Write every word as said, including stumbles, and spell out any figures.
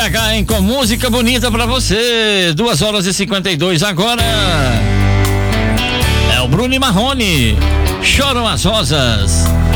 pra cá, hein? Com música bonita pra você. duas horas e cinquenta e dois agora. É o Bruno e Marrone. Choram as rosas.